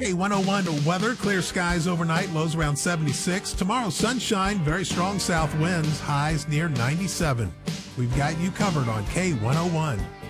K101 weather, clear skies overnight, lows around 76. Tomorrow, sunshine, very strong south winds, highs near 97. We've got you covered on K101.